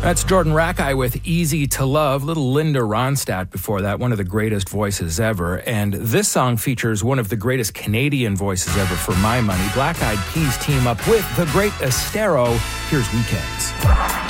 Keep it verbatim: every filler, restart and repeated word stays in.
That's Jordan Rakei with Easy to Love. Little Linda Ronstadt before that, one of the greatest voices ever. And this song features one of the greatest Canadian voices ever for my money. Black Eyed Peas team up with the great Estero. Here's Weekends.